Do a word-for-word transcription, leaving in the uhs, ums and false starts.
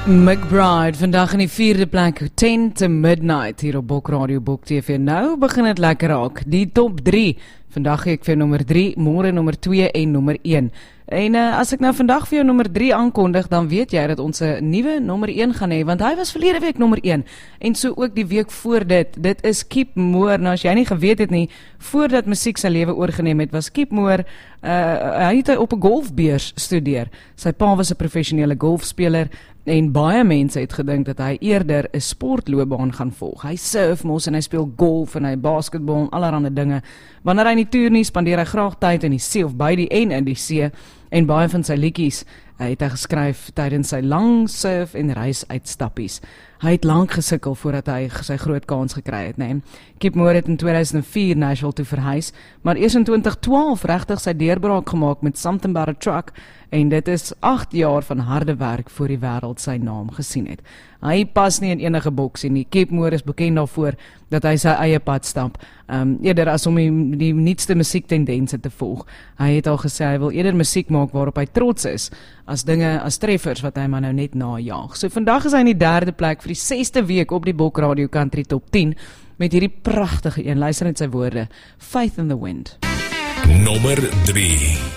McBride, vandag in die vierde plek, ten to midnight, hier op Bok Radio, Bok T V. Nou begin het lekker raak, die top drie, vandag gee ek vir nummer drie, môre nummer twee en nummer een. En uh, as ek nou vandag vir jou nummer drie aankondig, dan weet jy dat ons 'n nuwe nummer een gaan hê, want hy was verlede week nummer een, en so ook die week voor dit. Dit is Kiep Moore. Nou as jy nie geweet het nie, voordat musiek sy lewe oorgeneem het, was Kiep Moore, uh, hy het op 'n golfbeurs studeer. Sy pa was 'n professionele golfspeler, en baie mense het gedink dat hy eerder 'n sportloopbaan gaan volg. Hy surf mos en hy speel golf en hy basketbal en allerlei dinge. Wanneer hy nie toer nie, spandeer hy graag tyd in die see of by die en in die see, en baie van sy liedjies hy het hy geskryf tydens sy lang surf en reis uitstappies. Hy het lank gesukkel voordat hy sy groot kans gekry het, nee. Kiep Moore het in tweeduisend vier Nashville toe verhuis, maar eers in twintig twaalf regtig sy deurbraak gemaak met Something About a Truck, en dit is agt jaar van harde werk voor die wêreld sy naam gesien het. Hy pas nie in enige boksie nie. Kiep Moore is bekend daarvoor dat hy sy eie pad stap, um, eerder as om die, die nuutste musiektendense te volg. Hy het al gesê hy wil eerder musiek maak waarop hy trots is, as dinge, as treffers wat hy maar nou net najaag. So vandag is hy in die derde plek vir die sesde week op die Bok Radio Country Top tien, met hierdie pragtige een, luister net sy woorde, Faith in the Wind. Nommer drie.